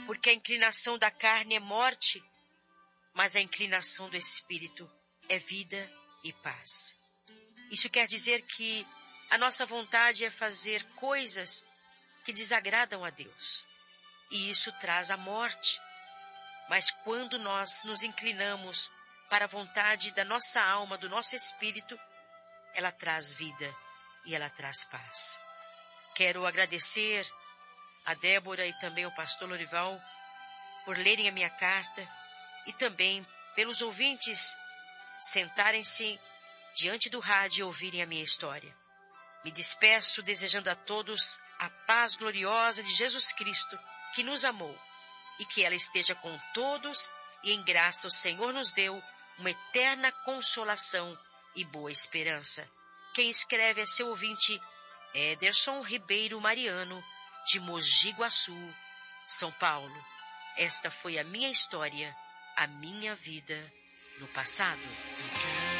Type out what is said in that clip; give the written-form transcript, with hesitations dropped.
porque a inclinação da carne é morte, mas a inclinação do espírito é vida e paz. Isso quer dizer que a nossa vontade é fazer coisas que desagradam a Deus, e isso traz a morte. Mas quando nós nos inclinamos para a vontade da nossa alma, do nosso espírito, ela traz vida e ela traz paz. Quero agradecer a Débora e também ao pastor Lorival por lerem a minha carta e também pelos ouvintes sentarem-se diante do rádio e ouvirem a minha história. Me despeço desejando a todos a paz gloriosa de Jesus Cristo, que nos amou, e que ela esteja com todos, e em graça o Senhor nos deu uma eterna consolação e boa esperança. Quem escreve é seu ouvinte Ederson Ribeiro Mariano, de Mogi Guaçu, São Paulo. Esta foi a minha história, a minha vida no passado.